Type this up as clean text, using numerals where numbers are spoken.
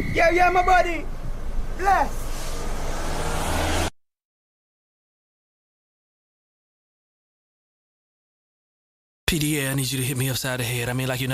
Yeah, my buddy. Bless. PDA, I need you to hit me upside the head. I mean, like you